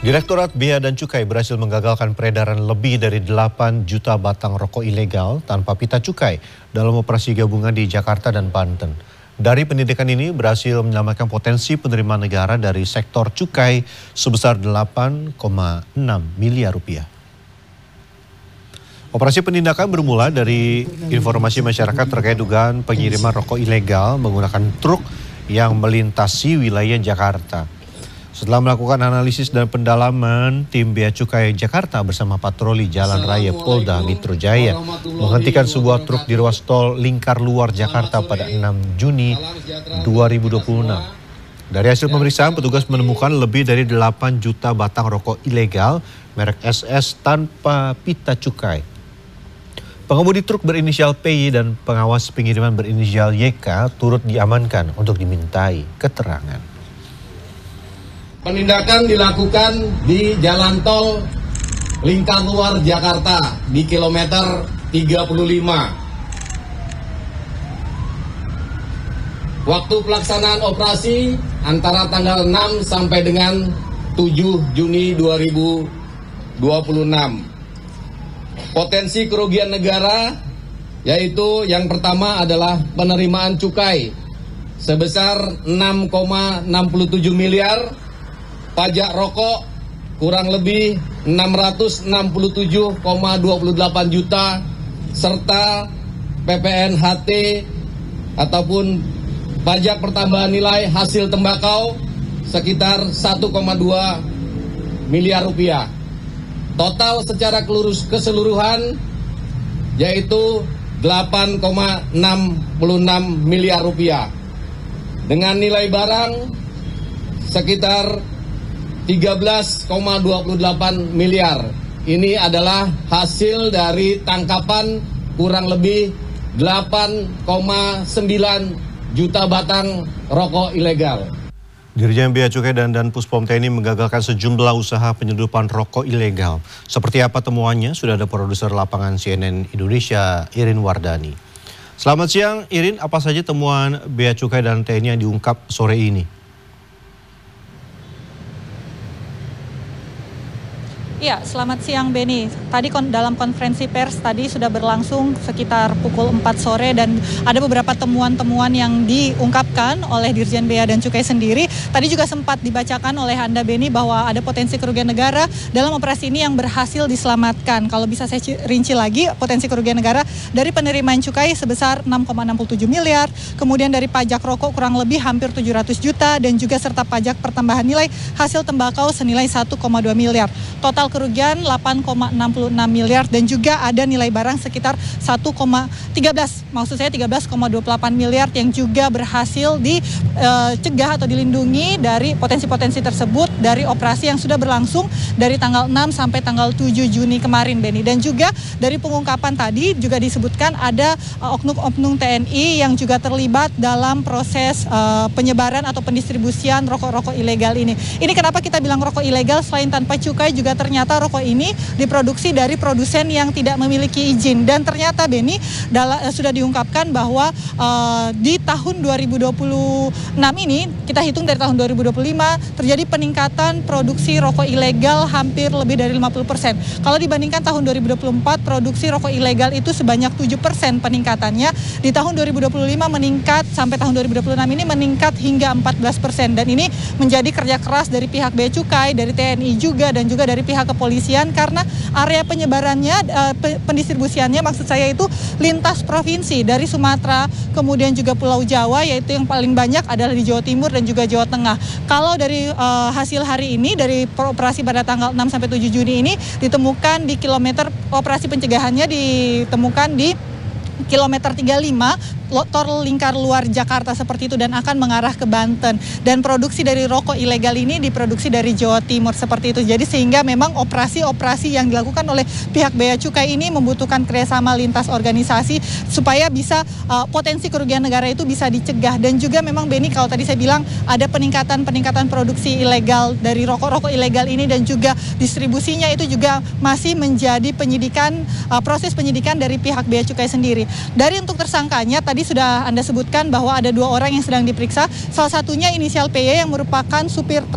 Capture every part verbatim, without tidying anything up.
Direktorat Bea dan Cukai berhasil menggagalkan peredaran lebih dari delapan juta batang rokok ilegal tanpa pita cukai dalam operasi gabungan di Jakarta dan Banten. Dari pendidikan ini berhasil menyelamatkan potensi penerimaan negara dari sektor cukai sebesar delapan koma enam miliar rupiah. Operasi penindakan bermula dari informasi masyarakat terkait dugaan pengiriman rokok ilegal menggunakan truk yang melintasi wilayah Jakarta. Setelah melakukan analisis dan pendalaman, tim Bea Cukai Jakarta bersama patroli Jalan Raya Polda Metro Jaya menghentikan sebuah truk di ruas tol Lingkar Luar Jakarta pada enam Juni dua ribu dua puluh enam. Dari hasil pemeriksaan, petugas menemukan lebih dari delapan juta batang rokok ilegal merek S S tanpa pita cukai. Pengemudi truk berinisial P Y dan pengawas pengiriman berinisial Y K turut diamankan untuk dimintai keterangan. Penindakan dilakukan di Jalan Tol Lingkar Luar Jakarta di kilometer tiga puluh lima. Waktu pelaksanaan operasi antara tanggal enam sampai dengan tujuh Juni dua ribu dua puluh enam. Potensi kerugian negara yaitu yang pertama adalah penerimaan cukai sebesar enam koma enam tujuh miliar. Pajak rokok kurang lebih enam ratus enam puluh tujuh koma dua delapan juta serta P P N H T ataupun pajak pertambahan nilai hasil tembakau sekitar satu koma dua miliar rupiah. Total secara keseluruhan yaitu delapan koma enam enam miliar rupiah. Dengan nilai barang sekitar tiga belas koma dua delapan miliar. Ini adalah hasil dari tangkapan kurang lebih delapan koma sembilan juta batang rokok ilegal. Dirjen Bea Cukai dan Dan Puspom T N I menggagalkan sejumlah usaha penyelundupan rokok ilegal. Seperti apa temuannya? Sudah ada produser lapangan C N N Indonesia, Irin Wardani. Selamat siang, Irin. Apa saja temuan Bea Cukai dan T N I yang diungkap sore ini? Ya, selamat siang Beni. Tadi kon dalam konferensi pers tadi sudah berlangsung sekitar pukul empat sore dan ada beberapa temuan-temuan yang diungkapkan oleh Dirjen Bea dan Cukai sendiri. Tadi juga sempat dibacakan oleh Anda Beni bahwa ada potensi kerugian negara dalam operasi ini yang berhasil diselamatkan. Kalau bisa saya rinci lagi, potensi kerugian negara dari penerimaan cukai sebesar enam koma enam tujuh miliar, kemudian dari pajak rokok kurang lebih hampir tujuh ratus juta dan juga serta pajak pertambahan nilai hasil tembakau senilai satu koma dua miliar. Total kerugian delapan koma enam enam miliar dan juga ada nilai barang sekitar satu koma tiga belas, maksud saya tiga belas koma dua delapan miliar yang juga berhasil dicegah atau dilindungi dari potensi-potensi tersebut dari operasi yang sudah berlangsung dari tanggal enam sampai tanggal tujuh Juni kemarin, Beni. Dan juga dari pengungkapan tadi juga disebutkan ada oknum-oknum T N I yang juga terlibat dalam proses uh, penyebaran atau pendistribusian rokok-rokok ilegal ini. Ini kenapa kita bilang rokok ilegal selain tanpa cukai juga ternyata Ternyata rokok ini diproduksi dari produsen yang tidak memiliki izin. Dan ternyata Beni dala, sudah diungkapkan bahwa uh, di tahun dua ribu dua puluh enam ini, kita hitung dari tahun dua ribu dua puluh lima, terjadi peningkatan produksi rokok ilegal hampir lebih dari lima puluh persen. Kalau dibandingkan tahun dua ribu dua puluh empat, produksi rokok ilegal itu sebanyak tujuh persen peningkatannya. Di tahun dua ribu dua puluh lima meningkat, sampai tahun dua ribu dua puluh enam ini meningkat hingga empat belas persen. Dan ini menjadi kerja keras dari pihak Bea Cukai, dari T N I juga, dan juga dari pihak kepolisian karena area penyebarannya, uh, pendistribusiannya maksud saya itu lintas provinsi dari Sumatera, kemudian juga Pulau Jawa, yaitu yang paling banyak adalah di Jawa Timur dan juga Jawa Tengah. Kalau dari uh, hasil hari ini, dari operasi pada tanggal enam sampai tujuh Juni ini ditemukan di kilometer operasi pencegahannya ditemukan di kilometer tiga puluh lima tol Lingkar Luar Jakarta seperti itu dan akan mengarah ke Banten. Dan produksi dari rokok ilegal ini diproduksi dari Jawa Timur seperti itu. Jadi sehingga memang operasi-operasi yang dilakukan oleh pihak Bea Cukai ini membutuhkan kerjasama lintas organisasi supaya bisa uh, potensi kerugian negara itu bisa dicegah. Dan juga memang Beni, kalau tadi saya bilang ada peningkatan-peningkatan produksi ilegal dari rokok-rokok ilegal ini dan juga distribusinya itu juga masih menjadi penyidikan, uh, proses penyidikan dari pihak Bea Cukai sendiri. Dari untuk tersangkanya tadi sudah Anda sebutkan bahwa ada dua orang yang sedang diperiksa. Salah satunya inisial P Y yang merupakan supir truk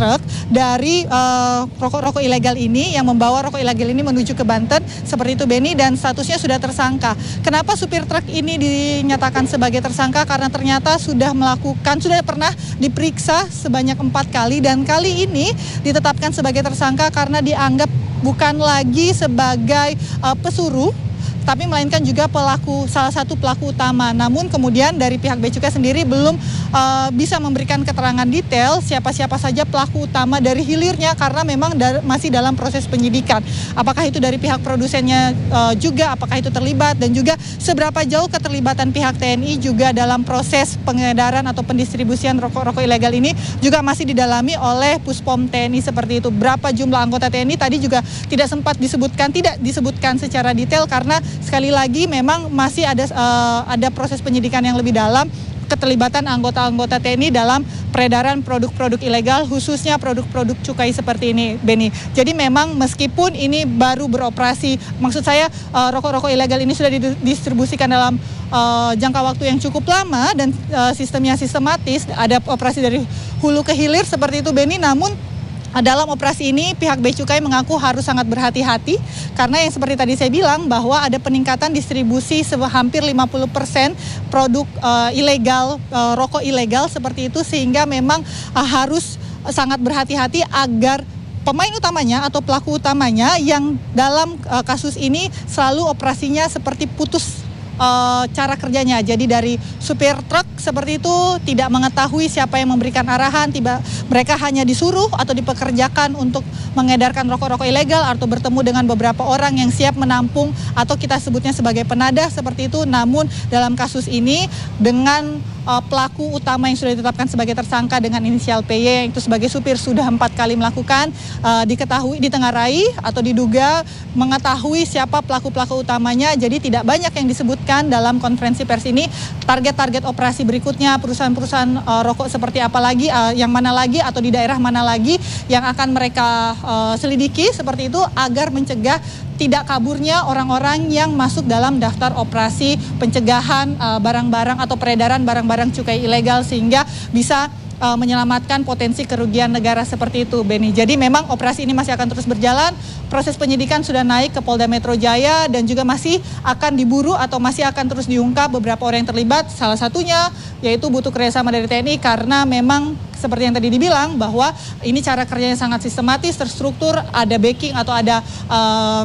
dari uh, rokok-rokok ilegal ini yang membawa rokok ilegal ini menuju ke Banten seperti itu Beni, dan statusnya sudah tersangka. Kenapa supir truk ini dinyatakan sebagai tersangka? Karena ternyata sudah melakukan, sudah pernah diperiksa sebanyak empat kali dan kali ini ditetapkan sebagai tersangka karena dianggap bukan lagi sebagai uh, pesuruh, tapi melainkan juga pelaku, salah satu pelaku utama. Namun kemudian dari pihak Bea Cukai sendiri belum uh, bisa memberikan keterangan detail siapa-siapa saja pelaku utama dari hilirnya karena memang da- masih dalam proses penyidikan. Apakah itu dari pihak produsennya uh, juga, apakah itu terlibat, dan juga seberapa jauh keterlibatan pihak T N I juga dalam proses pengedaran atau pendistribusian rokok-rokok ilegal ini juga masih didalami oleh Puspom T N I seperti itu. Berapa jumlah anggota T N I tadi juga tidak sempat disebutkan, tidak disebutkan secara detail karena sekali lagi memang masih ada uh, ada proses penyidikan yang lebih dalam keterlibatan anggota-anggota T N I dalam peredaran produk-produk ilegal, khususnya produk-produk cukai seperti ini, Beni. Jadi memang meskipun ini baru beroperasi, maksud saya uh, rokok-rokok ilegal ini sudah didistribusikan dalam uh, jangka waktu yang cukup lama dan uh, sistemnya sistematis, ada operasi dari hulu ke hilir seperti itu, Beni. Namun dalam operasi ini pihak Bea Cukai mengaku harus sangat berhati-hati karena yang seperti tadi saya bilang bahwa ada peningkatan distribusi hampir lima puluh persen produk uh, ilegal, uh, rokok ilegal seperti itu, sehingga memang uh, harus sangat berhati-hati agar pemain utamanya atau pelaku utamanya yang dalam uh, kasus ini selalu operasinya seperti putus Uh, cara kerjanya. Jadi dari supir truk seperti itu tidak mengetahui siapa yang memberikan arahan, tiba mereka hanya disuruh atau dipekerjakan untuk mengedarkan rokok-rokok ilegal atau bertemu dengan beberapa orang yang siap menampung atau kita sebutnya sebagai penadah seperti itu. Namun dalam kasus ini dengan uh, pelaku utama yang sudah ditetapkan sebagai tersangka dengan inisial P Y yang itu sebagai supir sudah empat kali melakukan, uh, diketahui, ditengarai atau diduga mengetahui siapa pelaku-pelaku utamanya. Jadi tidak banyak yang disebut dalam konferensi pers ini target-target operasi berikutnya, perusahaan-perusahaan uh, rokok seperti apa lagi, uh, yang mana lagi atau di daerah mana lagi yang akan mereka uh, selidiki seperti itu agar mencegah tidak kaburnya orang-orang yang masuk dalam daftar operasi pencegahan uh, barang-barang atau peredaran barang-barang cukai ilegal sehingga bisa Uh, menyelamatkan potensi kerugian negara seperti itu, Beni. Jadi memang operasi ini masih akan terus berjalan. Proses penyidikan sudah naik ke Polda Metro Jaya dan juga masih akan diburu atau masih akan terus diungkap beberapa orang yang terlibat. Salah satunya yaitu butuh kerjasama dari T N I karena memang seperti yang tadi dibilang bahwa ini cara kerjanya sangat sistematis, terstruktur, ada backing atau ada uh,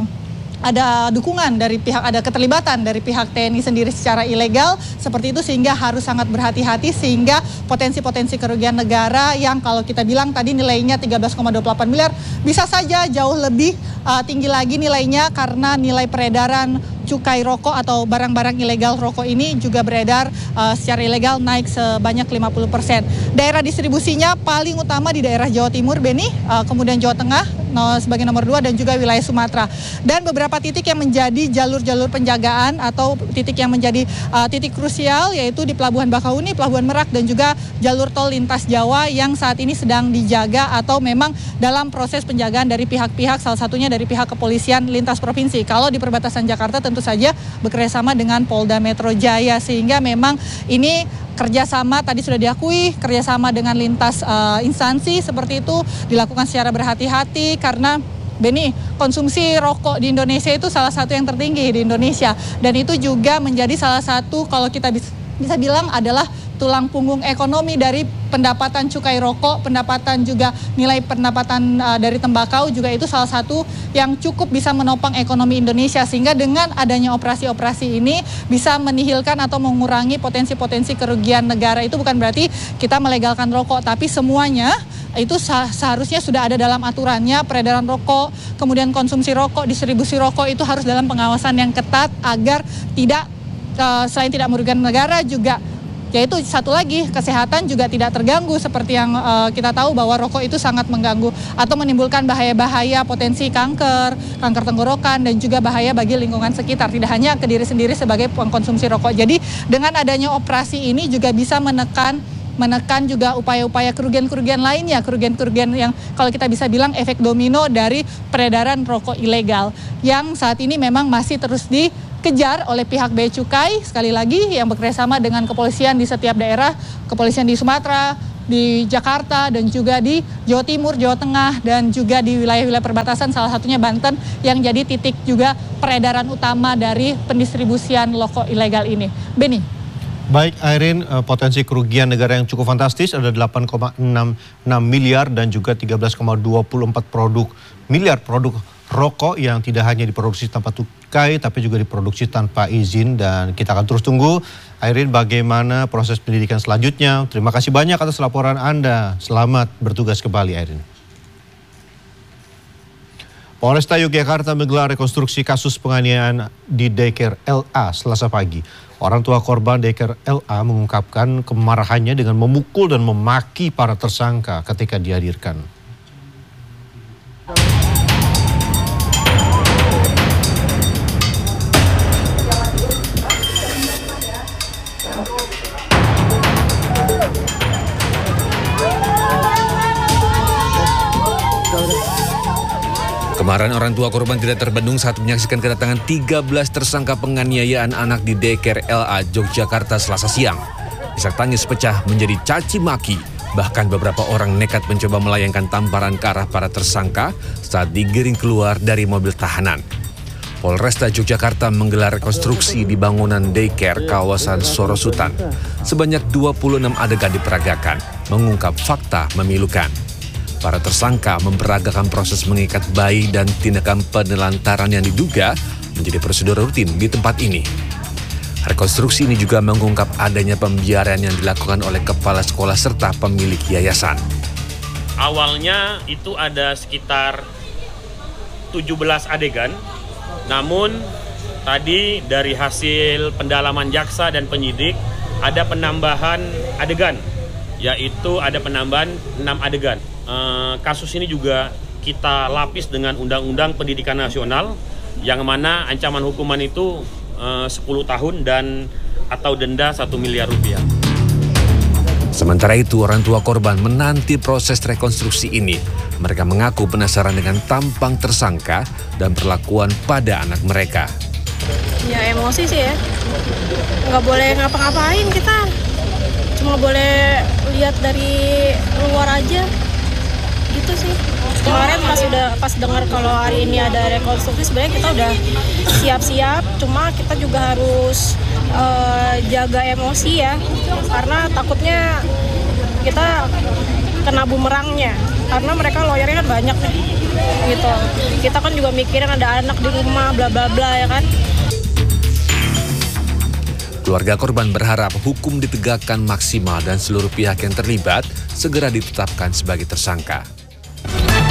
ada dukungan dari pihak, ada keterlibatan dari pihak T N I sendiri secara ilegal seperti itu, sehingga harus sangat berhati-hati sehingga potensi-potensi kerugian negara yang kalau kita bilang tadi nilainya tiga belas koma dua puluh delapan miliar bisa saja jauh lebih uh, tinggi lagi nilainya karena nilai peredaran cukai rokok atau barang-barang ilegal rokok ini juga beredar uh, secara ilegal naik sebanyak lima puluh persen. Daerah distribusinya paling utama di daerah Jawa Timur, Beni, uh, kemudian Jawa Tengah no, sebagai nomor dua dan juga wilayah Sumatera. Dan beberapa titik yang menjadi jalur-jalur penjagaan atau titik yang menjadi uh, titik krusial yaitu di Pelabuhan Bakahuni, Pelabuhan Merak dan juga jalur tol lintas Jawa yang saat ini sedang dijaga atau memang dalam proses penjagaan dari pihak-pihak, salah satunya dari pihak kepolisian lintas provinsi. Kalau di perbatasan Jakarta tentu saja bekerjasama dengan Polda Metro Jaya sehingga memang ini kerjasama tadi sudah diakui, kerjasama dengan lintas uh, instansi seperti itu dilakukan secara berhati-hati karena Beni, konsumsi rokok di Indonesia itu salah satu yang tertinggi di Indonesia dan itu juga menjadi salah satu kalau kita bisa, bisa bilang adalah tulang punggung ekonomi dari pendapatan cukai rokok, pendapatan juga nilai pendapatan uh, dari tembakau juga itu salah satu yang cukup bisa menopang ekonomi Indonesia sehingga dengan adanya operasi-operasi ini bisa menihilkan atau mengurangi potensi-potensi kerugian negara. Itu bukan berarti kita melegalkan rokok, tapi semuanya itu seharusnya sudah ada dalam aturannya, peredaran rokok, kemudian konsumsi rokok, distribusi rokok itu harus dalam pengawasan yang ketat agar tidak uh, selain tidak merugikan negara juga yaitu satu lagi kesehatan juga tidak terganggu seperti yang uh, kita tahu bahwa rokok itu sangat mengganggu atau menimbulkan bahaya-bahaya potensi kanker, kanker tenggorokan dan juga bahaya bagi lingkungan sekitar, tidak hanya ke diri sendiri sebagai pengkonsumsi rokok. Jadi dengan adanya operasi ini juga bisa menekan menekan juga upaya-upaya kerugian-kerugian lainnya, kerugian-kerugian yang kalau kita bisa bilang efek domino dari peredaran rokok ilegal yang saat ini memang masih terus dikejar oleh pihak Bea Cukai, sekali lagi yang bekerjasama dengan kepolisian di setiap daerah, kepolisian di Sumatera, di Jakarta dan juga di Jawa Timur, Jawa Tengah, dan juga di wilayah-wilayah perbatasan, salah satunya Banten, yang jadi titik juga peredaran utama dari pendistribusian rokok ilegal ini. Beni. Baik, Airin, potensi kerugian negara yang cukup fantastis ada delapan koma enam enam miliar dan juga tiga belas koma dua empat produk miliar produk rokok yang tidak hanya diproduksi tanpa cukai tapi juga diproduksi tanpa izin, dan kita akan terus tunggu, Airin, bagaimana proses pendidikan selanjutnya. Terima kasih banyak atas laporan Anda. Selamat bertugas kembali, Airin. Polresta Yogyakarta menggelar rekonstruksi kasus penganiayaan di daycare L A Selasa pagi. Orang tua korban daycare L A mengungkapkan kemarahannya dengan memukul dan memaki para tersangka ketika dihadirkan. Kemarahan orang tua korban tidak terbendung saat menyaksikan kedatangan tiga belas tersangka penganiayaan anak di daycare L A Yogyakarta Selasa siang. Isak tangis pecah menjadi caci maki, bahkan beberapa orang nekat mencoba melayangkan tamparan ke arah para tersangka saat digiring keluar dari mobil tahanan. Polresta Yogyakarta menggelar rekonstruksi di bangunan daycare kawasan Sorosutan. Sebanyak dua puluh enam adegan diperagakan, mengungkap fakta memilukan. Para tersangka memperagakan proses mengikat bayi dan tindakan penelantaran yang diduga menjadi prosedur rutin di tempat ini. Rekonstruksi ini juga mengungkap adanya pembiaran yang dilakukan oleh kepala sekolah serta pemilik yayasan. Awalnya itu ada sekitar tujuh belas adegan, namun tadi dari hasil pendalaman jaksa dan penyidik ada penambahan adegan, yaitu ada penambahan enam adegan. Uh, kasus ini juga kita lapis dengan Undang-Undang Pendidikan Nasional yang mana ancaman hukuman itu uh, sepuluh tahun dan atau denda satu miliar rupiah. Sementara itu, orang tua korban menanti proses rekonstruksi ini. Mereka mengaku penasaran dengan tampang tersangka dan perlakuan pada anak mereka. Ya emosi sih ya, nggak boleh ngapa-ngapain kita, cuma boleh lihat dari luar aja. Gitu sih. Kemarin pas udah pas dengar kalau hari ini ada rekonstruksi, sebenarnya kita udah siap-siap, cuma kita juga harus uh, jaga emosi ya, karena takutnya kita kena bumerangnya, karena mereka lawyernya kan banyak nih, gitu. Kita kan juga mikirin ada anak di rumah, bla bla bla ya kan. Keluarga korban berharap hukum ditegakkan maksimal dan seluruh pihak yang terlibat segera ditetapkan sebagai tersangka.